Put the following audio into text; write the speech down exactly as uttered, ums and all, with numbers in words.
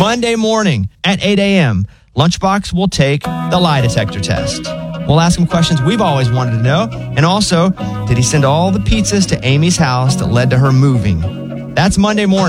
Monday morning at eight a.m., Lunchbox will take the lie detector test. We'll ask him questions we've always wanted to know. And also, did he send all the pizzas to Amy's house that led to her moving? That's Monday morning.